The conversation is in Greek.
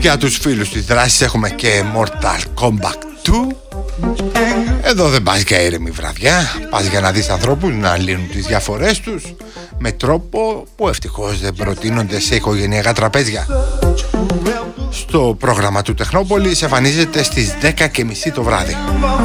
Για τους φίλους της δράσης έχουμε και Mortal Kombat 2. Εδώ δεν πας για ήρεμη βραδιά, πας για να δεις ανθρώπους να λύνουν τις διαφορές τους με τρόπο που ευτυχώς δεν προτείνονται σε οικογενειακά τραπέζια. Στο πρόγραμμα του Τεχνόπολης εμφανίζεται στις 10:30 το βράδυ.